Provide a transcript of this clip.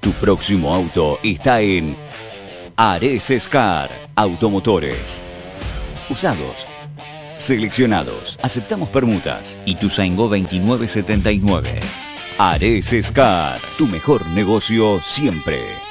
Tu próximo auto está en Ares Car Automotores. Usados, seleccionados, aceptamos permutas. Ituzaingó 2979. Ares Car, tu mejor negocio siempre.